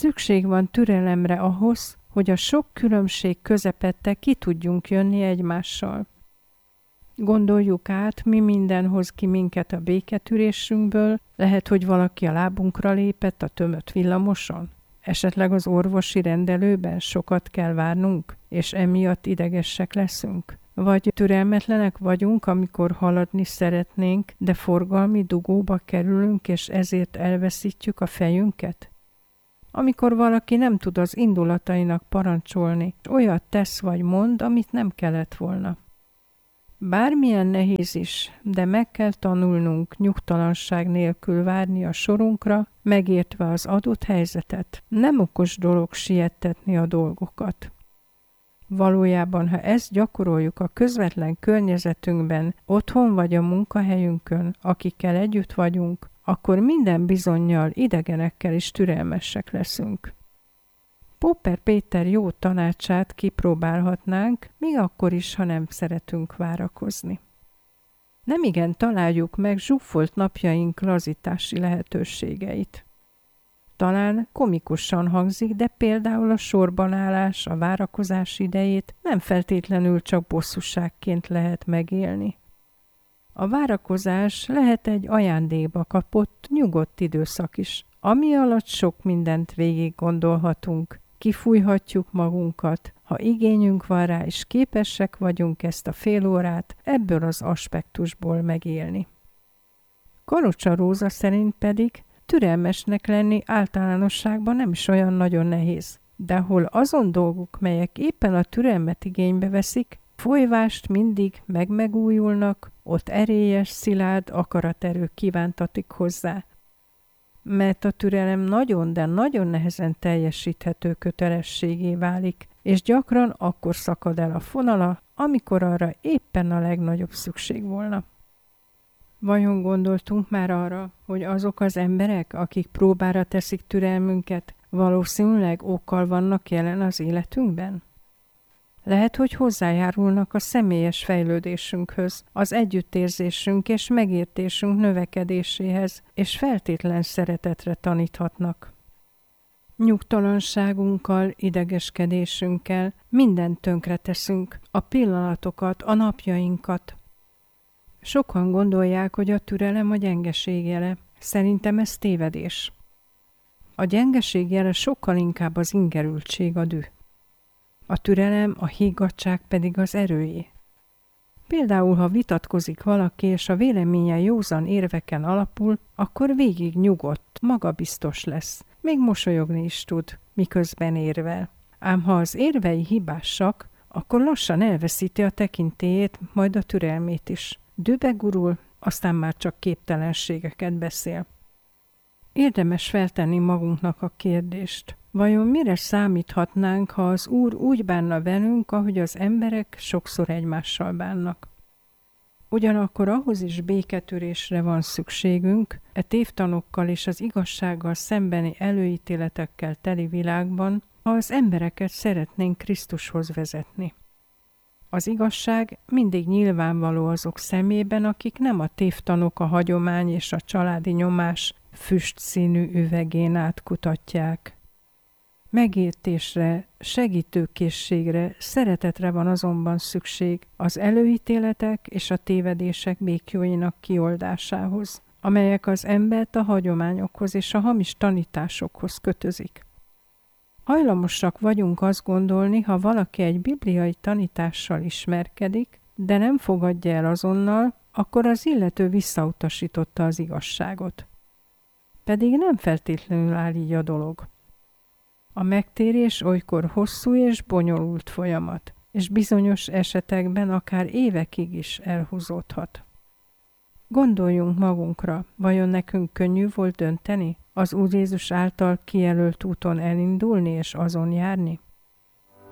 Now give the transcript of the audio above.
Szükség van türelemre ahhoz, hogy a sok különbség közepette ki tudjunk jönni egymással. Gondoljuk át, mi minden hoz ki minket a béketűrésünkből, lehet, hogy valaki a lábunkra lépett a tömött villamoson. Esetleg az orvosi rendelőben sokat kell várnunk, és emiatt idegesek leszünk. Vagy türelmetlenek vagyunk, amikor haladni szeretnénk, de forgalmi dugóba kerülünk, és ezért elveszítjük a fejünket? Amikor valaki nem tud az indulatainak parancsolni, olyat tesz vagy mond, amit nem kellett volna. Bármilyen nehéz is, de meg kell tanulnunk nyugtalanság nélkül várni a sorunkra, megértve az adott helyzetet. Nem okos dolog siettetni a dolgokat. Valójában, ha ezt gyakoroljuk a közvetlen környezetünkben, otthon vagy a munkahelyünkön, akikkel együtt vagyunk, akkor minden bizonnyal idegenekkel is türelmesek leszünk. Popper Péter jó tanácsát kipróbálhatnánk, még akkor is, ha nem szeretünk várakozni. Nemigen találjuk meg zsúfolt napjaink lazítási lehetőségeit. Talán komikusan hangzik, de például a sorbanállás, a várakozás idejét nem feltétlenül csak bosszúságként lehet megélni. A várakozás lehet egy ajándékba kapott, nyugodt időszak is, ami alatt sok mindent végig gondolhatunk, kifújhatjuk magunkat, ha igényünk van rá, és képesek vagyunk ezt a fél órát ebből az aspektusból megélni. Karocsa Róza szerint pedig türelmesnek lenni általánosságban nem is olyan nagyon nehéz, de hol azon dolgok, melyek éppen a türelmet igénybe veszik, folyvást mindig megújulnak, ott erélyes, szilárd akaraterő kívántatik hozzá. Mert a türelem nagyon, de nagyon nehezen teljesíthető kötelességé válik, és gyakran akkor szakad el a fonala, amikor arra éppen a legnagyobb szükség volna. Vajon gondoltunk már arra, hogy azok az emberek, akik próbára teszik türelmünket, valószínűleg okkal vannak jelen az életünkben? Lehet, hogy hozzájárulnak a személyes fejlődésünkhöz, az együttérzésünk és megértésünk növekedéséhez, és feltétlen szeretetre taníthatnak. Nyugtalanságunkkal, idegeskedésünkkel mindent tönkreteszünk, a pillanatokat, a napjainkat. Sokan gondolják, hogy a türelem a gyengeség jele. Szerintem ez tévedés. A gyengeség jele sokkal inkább az ingerültség, a düh. A türelem, a higgadtság pedig az erőjé. Például, ha vitatkozik valaki, és a véleménye józan érveken alapul, akkor végig nyugodt, magabiztos lesz, még mosolyogni is tud, miközben érvel. Ám ha az érvei hibásak, akkor lassan elveszíti a tekintélyét, majd a türelmét is. Dühbe gurul, aztán már csak képtelenségeket beszél. Érdemes feltenni magunknak a kérdést. Vajon mire számíthatnánk, ha az Úr úgy bánna velünk, ahogy az emberek sokszor egymással bánnak? Ugyanakkor ahhoz is béketűrésre van szükségünk, e tévtanokkal és az igazsággal szembeni előítéletekkel teli világban, ha az embereket szeretnénk Krisztushoz vezetni. Az igazság mindig nyilvánvaló azok szemében, akik nem a tévtanok, a hagyomány és a családi nyomás füstszínű üvegén átkutatják. Megértésre, segítőkészségre, szeretetre van azonban szükség az előítéletek és a tévedések békjóinak kioldásához, amelyek az embert a hagyományokhoz és a hamis tanításokhoz kötözik. Hajlamosak vagyunk azt gondolni, ha valaki egy bibliai tanítással ismerkedik, de nem fogadja el azonnal, akkor az illető visszautasította az igazságot. Pedig nem feltétlenül áll így a dolog. A megtérés olykor hosszú és bonyolult folyamat, és bizonyos esetekben akár évekig is elhúzódhat. Gondoljunk magunkra, vajon nekünk könnyű volt dönteni, az Úr Jézus által kijelölt úton elindulni és azon járni?